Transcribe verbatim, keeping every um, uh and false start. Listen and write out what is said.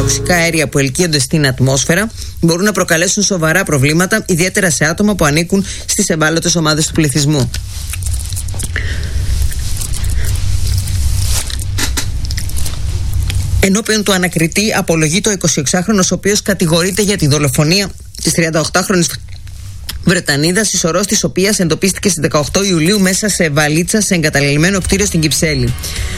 τοξικά αέρια που ελκύονται στην ατμόσφαιρα μπορούν να προκαλέσουν σοβαρά προβλήματα, ιδιαίτερα σε άτομα που ανήκουν στις ευάλωτες ομάδες του πληθυσμού. Ενώπιον του ανακριτή απολογείται ο εικοσιεξάχρονος, ο οποίος κατηγορείται για τη δολοφονία της τριανταοκτάχρονης Βρετανίδας, η σωρός της οποίας εντοπίστηκε στις δεκαοκτώ Ιουλίου μέσα σε βαλίτσα σε εγκαταλελειμμένο κτίριο στην Κυψέλη.